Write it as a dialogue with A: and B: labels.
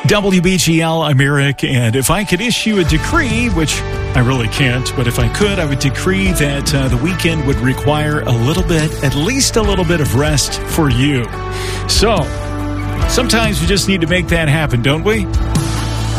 A: WBGL, I'm Eric, and if I could issue a decree, which I really can't, but if I could, I would decree that the weekend would require at least a little bit of rest for you. So, sometimes we just need to make that happen, don't we?